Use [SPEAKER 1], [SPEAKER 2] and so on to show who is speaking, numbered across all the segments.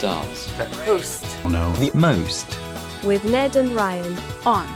[SPEAKER 1] Styles.
[SPEAKER 2] Host.
[SPEAKER 3] No. The most.
[SPEAKER 4] With Ned and Ryan on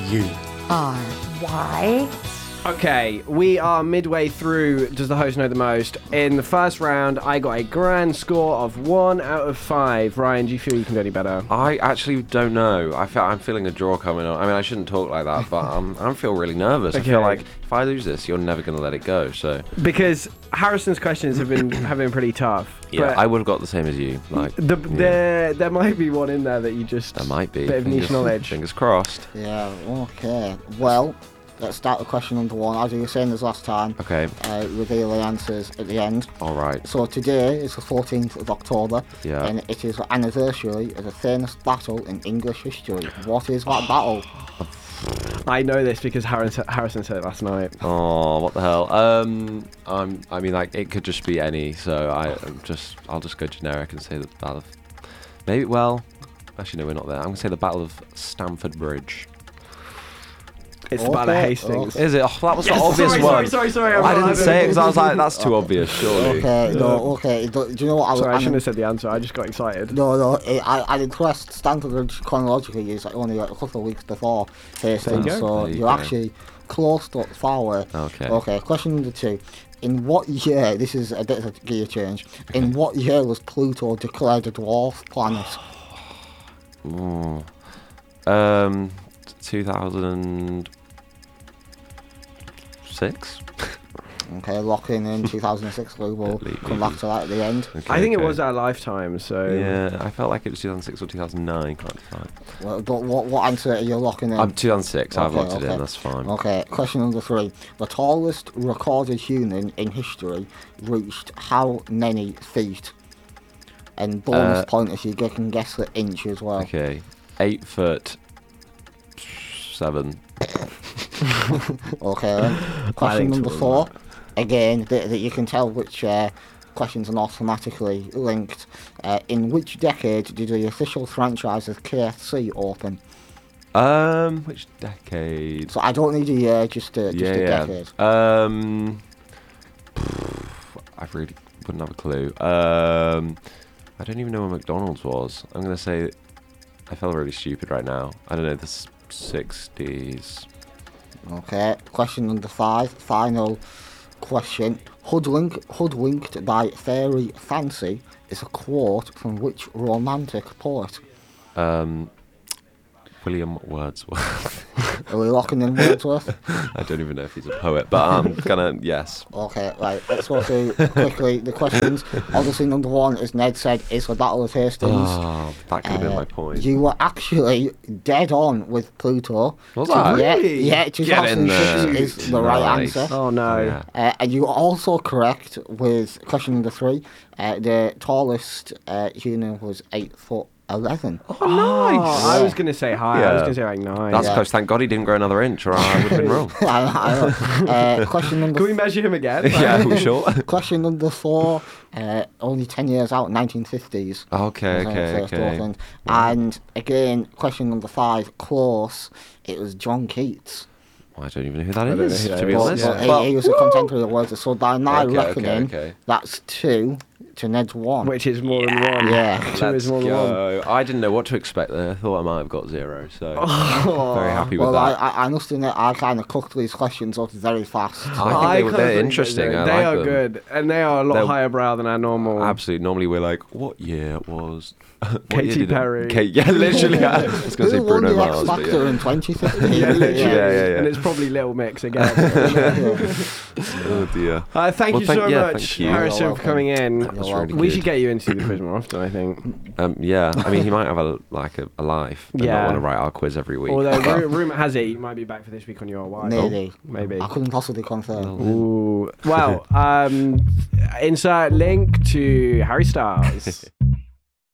[SPEAKER 2] Why?
[SPEAKER 5] Okay, we are midway through Does the Host Know the Most? In the first round, I got a grand score of 1 out of 5. Ryan, do you feel you can do any better?
[SPEAKER 6] I actually don't know. I'm feeling a draw coming on. I mean, I shouldn't talk like that, but I feel really nervous.
[SPEAKER 5] Okay.
[SPEAKER 6] I feel like if I lose this, you're never going to let it go. So
[SPEAKER 5] Because Harrison's questions have been pretty tough.
[SPEAKER 6] yeah,
[SPEAKER 5] but
[SPEAKER 6] I would have got the same as you. Like
[SPEAKER 5] there might be one in there that you just...
[SPEAKER 6] there might be.
[SPEAKER 5] Bit of niche knowledge.
[SPEAKER 6] Fingers crossed.
[SPEAKER 2] Yeah, okay. Well, let's start with question number 1. I'll do the same as last time.
[SPEAKER 6] Okay.
[SPEAKER 2] Reveal the answers at the end.
[SPEAKER 6] All right.
[SPEAKER 2] So today is the 14th of October,
[SPEAKER 6] Yeah.
[SPEAKER 2] and it is the anniversary of the famous battle in English history. What is that battle?
[SPEAKER 5] I know this because Harrison said it last night.
[SPEAKER 6] Oh, what the hell? I mean, like, it could just be any. So I'll just go generic and say the Battle of... Maybe, well... Actually, no, we're not there. I'm going to say the Battle of Stamford Bridge.
[SPEAKER 5] It's the Battle of Hastings.
[SPEAKER 6] Is it? Oh, that was the obvious one.
[SPEAKER 5] Sorry.
[SPEAKER 6] I didn't say it because I was like, that's too obvious, surely.
[SPEAKER 2] Okay. Do you know what?
[SPEAKER 5] Sorry, I shouldn't have said the answer. I just got excited.
[SPEAKER 2] No. I impressed. Stamford Bridge chronologically is only a couple of weeks before Hastings,
[SPEAKER 5] There you go.
[SPEAKER 2] so
[SPEAKER 6] There you
[SPEAKER 2] you're
[SPEAKER 6] go.
[SPEAKER 2] actually close to far away.
[SPEAKER 6] Okay.
[SPEAKER 2] Okay. Question number 2. In what year? This is a bit of a gear change. In what year was Pluto declared a dwarf planet?
[SPEAKER 6] Ooh. 2006?
[SPEAKER 2] Okay, locking in 2006. We'll come back to that at the end.
[SPEAKER 6] Okay,
[SPEAKER 5] I think it
[SPEAKER 6] okay.
[SPEAKER 5] was our lifetime, so...
[SPEAKER 6] Yeah, I felt like it was 2006 or 2009. Can't decide.
[SPEAKER 2] Well, what answer are you locking in?
[SPEAKER 6] 2006. I've locked it
[SPEAKER 2] okay.
[SPEAKER 6] in. That's fine.
[SPEAKER 2] Okay, question number 3. The tallest recorded human in history reached how many feet? And bonus point if you can guess the inch as well.
[SPEAKER 6] Okay. 8'7".
[SPEAKER 2] Okay then. Question number 4. Again, that you can tell which questions are not automatically linked. In which decade did the official franchise of KFC open?
[SPEAKER 6] Which decade?
[SPEAKER 2] So I don't need a year, just a decade.
[SPEAKER 6] I really wouldn't have a clue. I don't even know when McDonald's was. I'm gonna say, I feel really stupid right now. I don't know, the 60s.
[SPEAKER 2] Okay, question number 5, final question. Hoodwinked by fairy fancy is a quote from which romantic poet?
[SPEAKER 6] William Wordsworth.
[SPEAKER 2] Are we locking in Wordsworth?
[SPEAKER 6] I don't even know if he's a poet, but I'm gonna, yes.
[SPEAKER 2] Okay, right, let's go through quickly the questions. Obviously, number 1, as Ned said, is the Battle of Hastings.
[SPEAKER 6] Oh, that could have been my point.
[SPEAKER 2] You were actually dead on with Pluto.
[SPEAKER 6] Was I?
[SPEAKER 5] Really?
[SPEAKER 2] Yeah,
[SPEAKER 6] Get in
[SPEAKER 2] 2006
[SPEAKER 6] there.
[SPEAKER 2] is the right
[SPEAKER 6] Nice.
[SPEAKER 2] answer.
[SPEAKER 5] Oh, no.
[SPEAKER 6] Yeah.
[SPEAKER 2] And you were also correct with question number 3. The tallest human was 8'11".
[SPEAKER 5] Oh, nice. I was going to say high. I was going to say like 9.
[SPEAKER 6] That's close. Thank God he didn't grow another inch, or I would have been wrong.
[SPEAKER 2] I know. Question number
[SPEAKER 5] Can we measure him again?
[SPEAKER 6] Yeah, we sure.
[SPEAKER 2] Question number 4, only 10 years out, 1950s.
[SPEAKER 6] Okay.
[SPEAKER 2] was when it first opened. And again, question number 5, close. It was John Keats.
[SPEAKER 6] I don't even know who that
[SPEAKER 5] don't know
[SPEAKER 6] is,
[SPEAKER 5] who that
[SPEAKER 6] to be
[SPEAKER 5] is.
[SPEAKER 6] honest.
[SPEAKER 5] Yeah.
[SPEAKER 2] But he was a contemporary of Wordsworth, so by my reckoning,
[SPEAKER 6] okay.
[SPEAKER 2] that's 2 to Ned's 1.
[SPEAKER 5] Which is more than 1.
[SPEAKER 2] Yeah.
[SPEAKER 5] 2 is more than 1.
[SPEAKER 6] I didn't know what to expect there. I thought I might have got 0, so very happy with
[SPEAKER 2] Well,
[SPEAKER 6] that.
[SPEAKER 2] I must admit, I kind of cooked these questions up very fast.
[SPEAKER 6] I think they're interesting.
[SPEAKER 5] They
[SPEAKER 6] I like
[SPEAKER 5] are
[SPEAKER 6] them.
[SPEAKER 5] good, and they are a lot
[SPEAKER 6] They're-
[SPEAKER 5] higher brow than our normal.
[SPEAKER 6] Absolutely. Normally we're like, what year was... what
[SPEAKER 5] Katy
[SPEAKER 6] year did it-
[SPEAKER 5] Perry.
[SPEAKER 6] Yeah, literally. I was going to
[SPEAKER 2] Who
[SPEAKER 6] say
[SPEAKER 2] won
[SPEAKER 6] Bruno
[SPEAKER 2] the X
[SPEAKER 6] Mars, but
[SPEAKER 2] Factor
[SPEAKER 6] yeah.
[SPEAKER 2] in 2015?
[SPEAKER 5] Yeah, literally.
[SPEAKER 6] Yeah.
[SPEAKER 5] And it's probably Little Mix again.
[SPEAKER 6] Oh dear.
[SPEAKER 5] Thank
[SPEAKER 6] Well,
[SPEAKER 5] you so
[SPEAKER 6] thank
[SPEAKER 5] much,
[SPEAKER 6] you.
[SPEAKER 5] Harrison,
[SPEAKER 2] You're
[SPEAKER 5] for coming in.
[SPEAKER 6] That's really
[SPEAKER 5] We
[SPEAKER 6] good.
[SPEAKER 5] should get you into the quiz more often, I think.
[SPEAKER 6] Yeah, I mean, he might have a life, but
[SPEAKER 5] Yeah.
[SPEAKER 6] not want to write our quiz every week.
[SPEAKER 5] Although rumour has it, you might be back for this week on your wife.
[SPEAKER 2] Maybe. I couldn't possibly confirm.
[SPEAKER 5] Ooh. Well, insert link to Harry Styles.